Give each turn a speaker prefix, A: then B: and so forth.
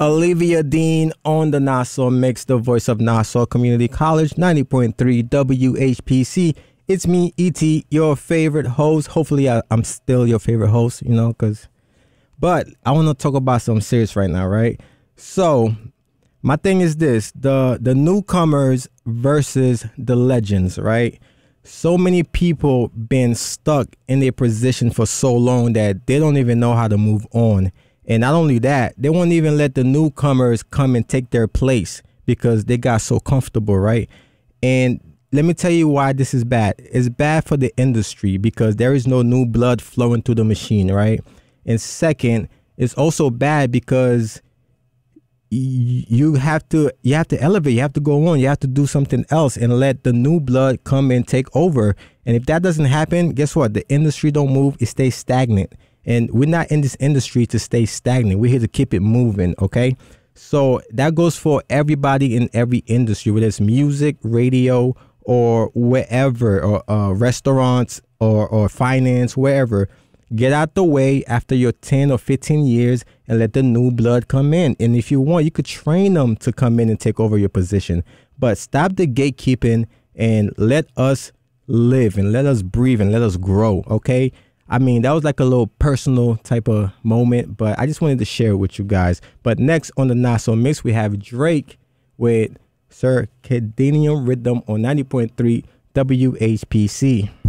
A: Olivia Dean on the Nassau Mix, the voice of Nassau Community College, 90.3 WHPC. It's me, E.T., your favorite host. Hopefully, I'm still your favorite host, but I want to talk about something serious right now, right? So, my thing is this, the newcomers versus the legends, right? So many people been stuck in their position for so long that they don't even know how to move on. And not only that, they won't even let the newcomers come and take their place because they got so comfortable, right? And let me tell you why this is bad. It's bad for the industry because there is no new blood flowing through the machine, right? And second, it's also bad because you have to elevate, you have to go on, you have to do something else and let the new blood come and take over. And if that doesn't happen, guess what? The industry don't move, it stays stagnant. And we're not in this industry to stay stagnant. We're here to keep it moving, okay? So that goes for everybody in every industry, whether it's music, radio, or wherever, or restaurants, or finance, wherever. Get out the way after your 10 or 15 years and let the new blood come in. And if you want, you could train them to come in and take over your position. But stop the gatekeeping and let us live and let us breathe and let us grow, okay? I mean, that was like a little personal type of moment, but I just wanted to share it with you guys. But next on the Nassau Mix, we have Drake with Circadian Rhythm on 90.3 WHPC.